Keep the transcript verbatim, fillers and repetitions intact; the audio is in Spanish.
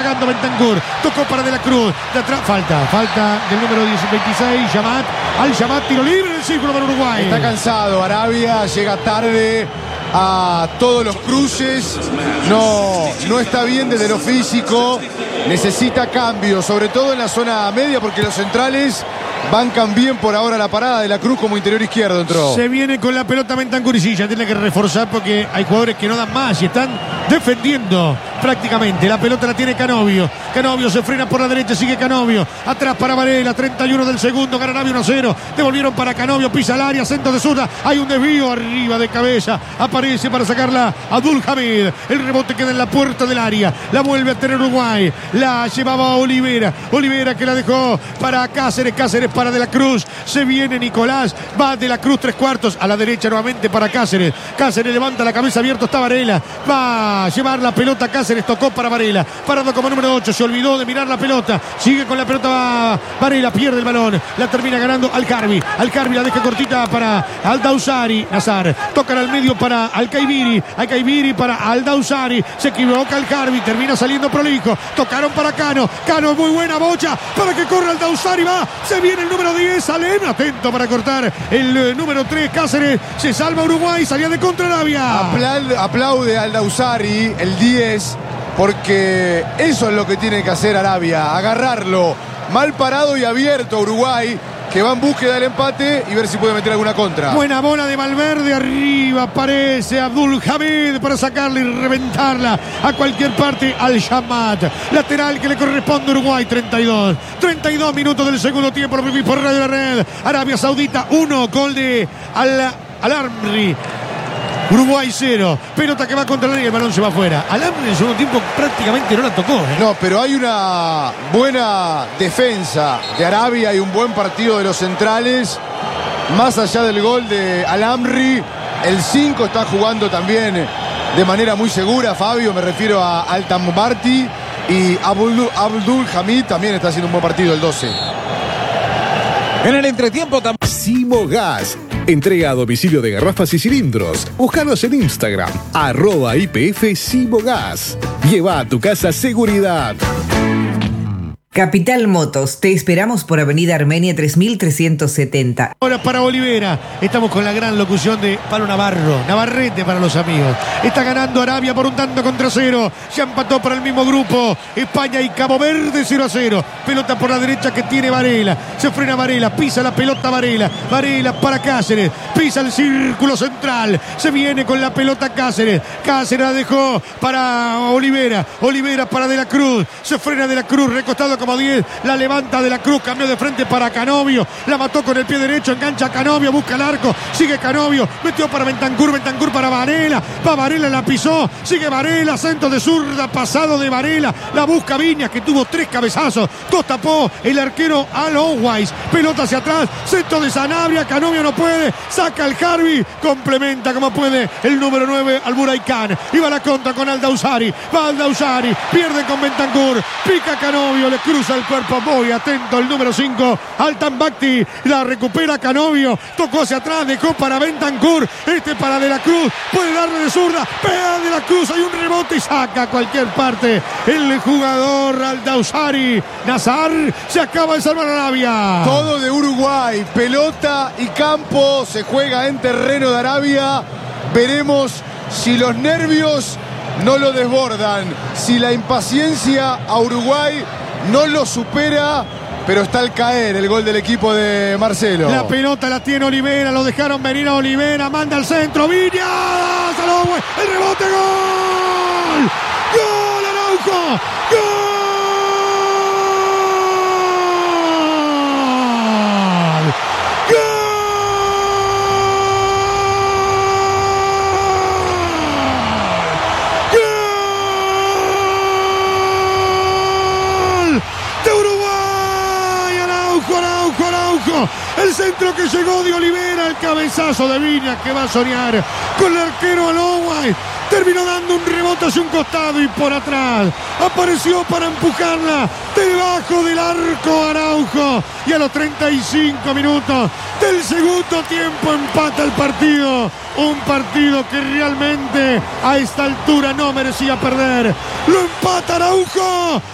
llegando Bentancur, tocó para De la Cruz, de atrás, falta, falta del número veintiséis, Yamat, al Yamat, tiro libre en el círculo para Uruguay. Está cansado Arabia, llega tarde a todos los cruces, no, no está bien desde lo físico, necesita cambio, sobre todo en la zona media, porque los centrales bancan bien por ahora la parada. De la Cruz como interior izquierdo entró. Se viene con la pelota Bentancur y sí, ya tiene que reforzar porque hay jugadores que no dan más y están defendiendo prácticamente. La pelota la tiene Canovio. Canovio se frena por la derecha, sigue Canovio. Atrás para Varela, treinta y uno del segundo, gana Arabia uno cero. Devolvieron para Canovio, pisa el área, centro de zurda. Hay un desvío arriba de cabeza. Aparece para sacarla Abdul Hamid. El rebote queda en la puerta del área. La vuelve a tener Uruguay. La llevaba Olivera. Olivera que la dejó para Cáceres. Cáceres para De la Cruz. Se viene Nicolás. Va De la Cruz tres cuartos. A la derecha nuevamente para Cáceres. Cáceres levanta la cabeza, abierto está Varela. Va a llevar la pelota Cáceres. Tocó para Varela. Parado como número ocho. Se olvidó de mirar la pelota. Sigue con la pelota Varela. Pierde el balón. La termina ganando Alcarvi. Alcarvi la deja cortita para Aldausari. Nazar. Tocan al medio para Alcaibiri. Alcaibiri para Aldausari. Se equivoca Alcarvi. Termina saliendo prolijo. Tocaron para Cano. Cano muy buena bocha. Para que corra Aldausari. Va. Se viene el número diez. Alem. Atento para cortar el eh, número tres. Cáceres. Se salva Uruguay. Salía de contra Arabia. Aplaude, aplaude Aldausari, el diez, porque eso es lo que tiene que hacer Arabia. Agarrarlo mal parado y abierto a Uruguay, que va en búsqueda del empate y ver si puede meter alguna contra. Buena bola de Valverde, arriba aparece Abdul Hamid para sacarla y reventarla a cualquier parte al Yamat. Lateral que le corresponde a Uruguay, treinta y dos. treinta y dos minutos del segundo tiempo, lo vivís por Radio La Red. Arabia Saudita uno, gol de Al Alamri. Uruguay cero, pelota que va contra el área, el balón se va afuera. Alamri en el segundo tiempo prácticamente no la tocó, ¿eh? No, pero hay una buena defensa de Arabia y un buen partido de los centrales. Más allá del gol de Alamri, el cinco está jugando también de manera muy segura. Fabio, me refiero a Altambarti, y Abdul, Abdul Hamid también está haciendo un buen partido, el doce. En el entretiempo también. Simogas. Entrega a domicilio de garrafas y cilindros. Búscanos en Instagram, arroba I P F Simogas. Lleva a tu casa seguridad. Capital Motos, te esperamos por Avenida Armenia tres mil trescientos setenta. Ahora para Olivera, estamos con la gran locución de Palo Navarro, Navarrete para los amigos. Está ganando Arabia por un tanto contra cero. Ya empató para el mismo grupo España y Cabo Verde, cero a cero. Pelota por la derecha que tiene Varela. Se frena Varela, pisa la pelota Varela. Varela para Cáceres, pisa el círculo central. Se viene con la pelota Cáceres. Cáceres la dejó para Olivera. Olivera para De la Cruz. Se frena De la Cruz, recostado como diez, la levanta De la Cruz, cambió de frente para Canovio, la mató con el pie derecho, engancha a Canovio, busca el arco, sigue Canovio, metió para Bentancur, Bentancur para Varela, va Varela, la pisó, sigue Varela, centro de zurda, pasado de Varela, la busca Viñas, que tuvo tres cabezazos, dos tapó el arquero Alowais, pelota hacia atrás, centro de Sanabria, Canovio no puede, saca el Harvey, complementa como puede el número nueve al Buraicán, iba a la contra con Aldausari, va Aldausari, pierde con Bentancur, pica Canovio, le cruza el cuerpo, muy atento el número cinco, Altanbakti, la recupera Canovio, tocó hacia atrás, dejó para Bentancur, este para De la Cruz, puede darle de zurda, pega De la Cruz, hay un rebote y saca a cualquier parte el jugador Aldausari. Nazar se acaba de salvar Arabia. Todo de Uruguay, pelota y campo, se juega en terreno de Arabia. Veremos si los nervios no lo desbordan, si la impaciencia a Uruguay no lo supera, pero está al caer el gol del equipo de Marcelo. La pelota la tiene Olivera, lo dejaron venir a Olivera, manda al centro, Viñas, Salomé, el rebote, gol, gol Araujo, gol. El centro que llegó de Olivera, el cabezazo de Viñas que va a soñar con el arquero Aloway. Terminó dando un rebote hacia un costado y por atrás. Apareció para empujarla debajo del arco Araujo. Y a los treinta y cinco minutos del segundo tiempo empata el partido. Un partido que realmente a esta altura no merecía perder. Lo empata Araujo.